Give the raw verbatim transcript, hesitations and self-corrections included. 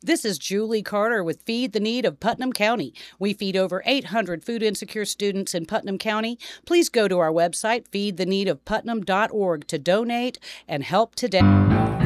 This is Julie Carter with Feed the Need of Putnam County. We feed over eight hundred food insecure students in Putnam County. Please go to our website, feed the need of putnam dot org, to donate and help today.